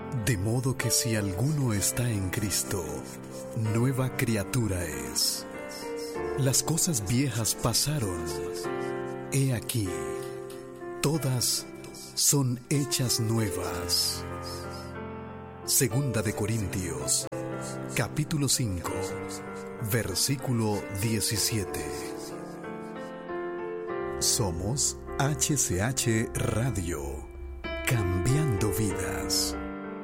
De modo que si alguno está en Cristo, nueva criatura es. Las cosas viejas pasaron. He aquí, todas son hechas nuevas. Segunda de Corintios, capítulo 5, versículo 17. Somos HCH Radio, cambiando vidas.